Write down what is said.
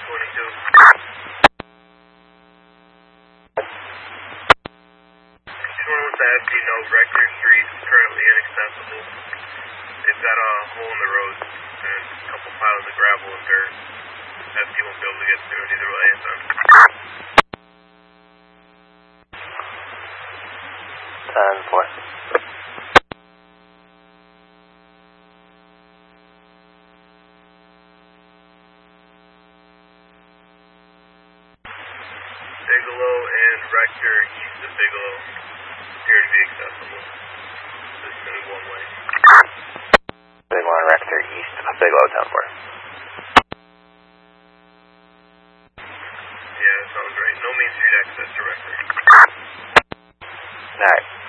22. Just want to let the FD know Rector Street is currently inaccessible. They've got a hole in the road and a couple piles of gravel and dirt. FD won't be able to get through it either way, so. 10-4. Bigelow and Rector east of Bigelow appear to be accessible. This is one way. Bigelow and Rector east of Bigelow, 10-4. Yeah, that sounds right. No Main Street access to Rector.